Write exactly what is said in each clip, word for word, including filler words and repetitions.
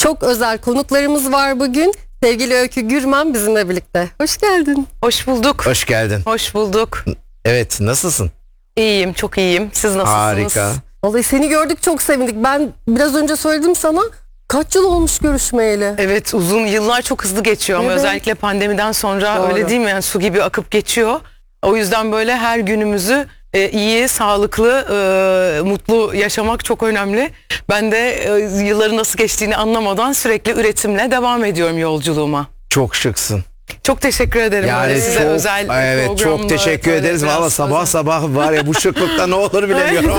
Çok özel konuklarımız var bugün. Sevgili Öykü Gürmen bizimle birlikte. Hoş geldin. Hoş bulduk. Hoş geldin. Hoş bulduk. Evet, nasılsın? İyiyim, çok iyiyim. Siz nasılsınız? Harika. Vallahi seni gördük, çok sevindik. Ben biraz önce söyledim sana, kaç yıl olmuş görüşmeyeli. Evet, uzun yıllar çok hızlı geçiyor ama Evet. özellikle pandemiden sonra Doğru. öyle değil mi? Yani su gibi akıp geçiyor. O yüzden böyle her günümüzü e, iyi, sağlıklı, e, mutlu yaşamak çok önemli. Ben de e, yılların nasıl geçtiğini anlamadan sürekli üretimle devam ediyorum yolculuğuma. Çok şıksın. Çok teşekkür ederim. Yani Böyle size çok, özel evet çok programda teşekkür böyle ederiz. biraz Valla sabah özel. sabah var ya, bu şıklıkta ne olur bilemiyorum.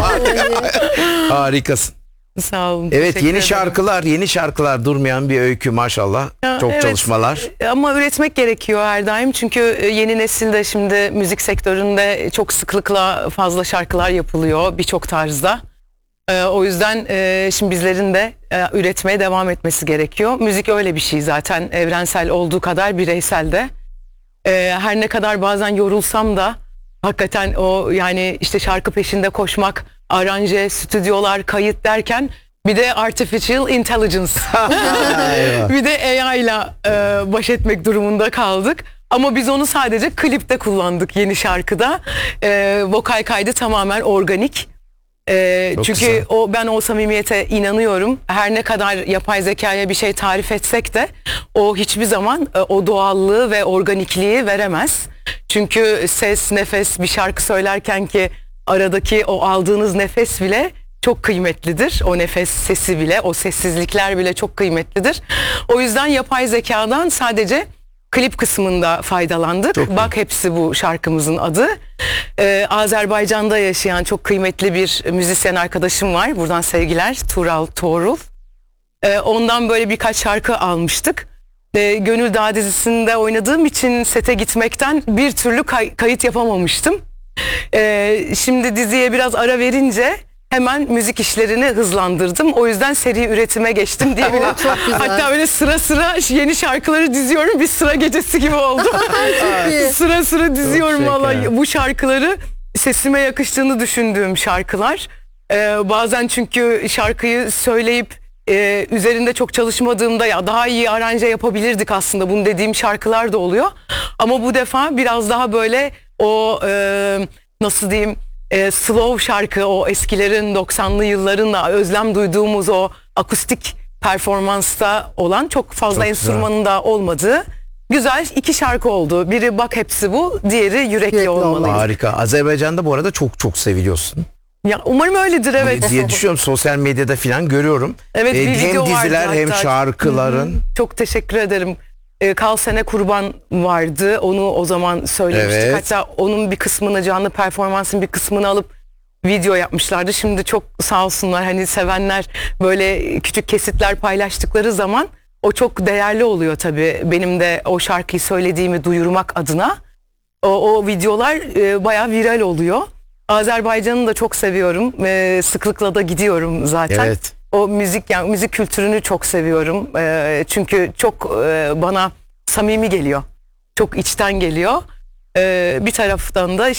Harikasın. Sağ olun. Evet, teşekkür yeni ederim. şarkılar, yeni şarkılar durmayan bir öykü maşallah. Ya, Çok evet, çalışmalar. ama üretmek gerekiyor her daim çünkü yeni nesilde şimdi müzik sektöründe çok sıklıkla fazla şarkılar yapılıyor birçok tarzda. Ee, o yüzden e, şimdi bizlerin de e, üretmeye devam etmesi gerekiyor. Müzik öyle bir şey zaten, evrensel olduğu kadar bireysel de. Ee, her ne kadar bazen yorulsam da hakikaten o, yani işte şarkı peşinde koşmak, aranje, stüdyolar, kayıt derken bir de artificial intelligence, Eyvah. bir de A I ile e, baş etmek durumunda kaldık. Ama biz onu sadece klipte kullandık yeni şarkıda. E, vokal kaydı tamamen organik. E, Çok çünkü güzel. o ben o samimiyete inanıyorum. Her ne kadar yapay zekaya bir şey tarif etsek de o hiçbir zaman e, o doğallığı ve organikliği veremez. Çünkü ses, nefes, bir şarkı söylerken ki aradaki o aldığınız nefes bile çok kıymetlidir. O nefes sesi bile, o sessizlikler bile çok kıymetlidir. O yüzden yapay zekadan sadece klip kısmında faydalandık. Çok iyi. Bak Hepsi bu şarkımızın adı. Ee, Azerbaycan'da yaşayan çok kıymetli bir müzisyen arkadaşım var. Buradan sevgiler, Tural Tuğrul. Ee, ondan böyle birkaç şarkı almıştık. Ee, Gönül Dağı dizisinde oynadığım için sete gitmekten bir türlü kay- kayıt yapamamıştım. Ee, şimdi diziye biraz ara verince hemen müzik işlerini hızlandırdım. O yüzden seri üretime geçtim diyebilirim. Çok güzel. Hatta öyle sıra sıra yeni şarkıları diziyorum. Bir sıra gecesi gibi oldu. iyi. sıra sıra diziyorum şeker. vallahi bu şarkıları. Sesime yakıştığını düşündüğüm şarkılar. Ee, bazen çünkü şarkıyı söyleyip e, üzerinde çok çalışmadığımda ya daha iyi aranje yapabilirdik aslında, bunu dediğim şarkılar da oluyor. Ama bu defa biraz daha böyle o e, nasıl diyeyim, e, slow şarkı, o eskilerin doksanlı yıllarınla özlem duyduğumuz o akustik performansta olan, çok fazla Çok güzel. enstrümanın da olmadığı güzel iki şarkı oldu. Biri Bak Hepsi Bu, diğeri Yürekli, Yürekli Olmalıydı. Harika. Azerbaycan'da bu arada çok çok seviliyorsun. Ya umarım öyledir, evet. diye düşünüyorum, sosyal medyada falan görüyorum. Evet, bir Ee, video hem vardı diziler hem hatta. şarkıların. Çok teşekkür ederim. Ee, Kal Sene Kurban vardı. Onu o zaman söylemiştik. Evet. Hatta onun bir kısmını, canlı performansın bir kısmını alıp video yapmışlardı. Şimdi çok sağ olsunlar, hani sevenler böyle küçük kesitler paylaştıkları zaman o çok değerli oluyor tabii. Benim de o şarkıyı söylediğimi duyurmak adına o, o videolar e, bayağı viral oluyor. Azerbaycan'ı da çok seviyorum. E, sıklıkla da gidiyorum zaten. Evet. O müzik, yani müzik kültürünü çok seviyorum. E, çünkü çok e, bana samimi geliyor. Çok içten geliyor. E, bir taraftan da